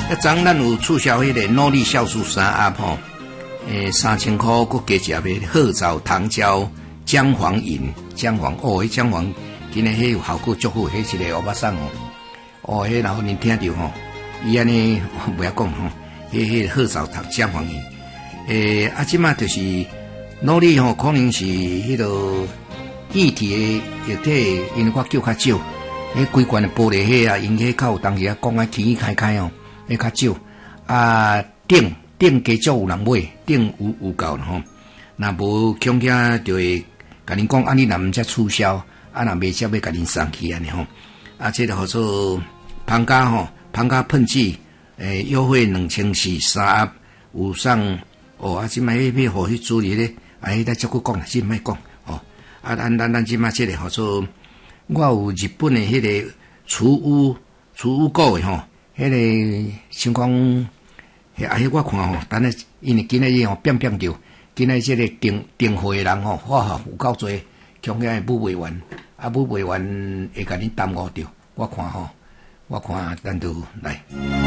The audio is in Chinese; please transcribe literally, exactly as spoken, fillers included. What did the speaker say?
一昨咱有促销迄个努力酵素三盒吼，诶，三千块，佮加食个褐藻糖胶姜黄饮，姜黄哦，迄姜黄今日迄有效果足好，迄一个欧巴桑哦，哦，迄老人听着吼，伊安尼不要讲吼，迄迄褐藻糖姜黄饮，诶，啊，即马就是努力吼，可能是迄个液体的液体，因为我叫较少，迄规罐的玻璃迄啊，因迄较有当时啊讲啊起起开开哦。迄较少啊，顶顶加足有人买，顶有有够吼。若无恐惊就会甲恁讲，啊你若毋则促销，啊若袂则要甲恁送去安尼吼。啊，这个叫做庞加吼，庞加喷剂，诶、欸，优惠两千四三盒有送哦。啊，即摆要要互去主理咧，啊，迄个则佫讲，即莫讲哦。啊，咱咱咱即摆这个叫做，我有日本的迄个除污除污膏的吼。迄个像讲，迄啊，迄我看吼，等下因为今仔日吼变变着，今仔即个订订货的人吼，哇吼有够多，恐惊会补袂完，啊补袂完会甲恁耽误着。我看吼，我看咱就来。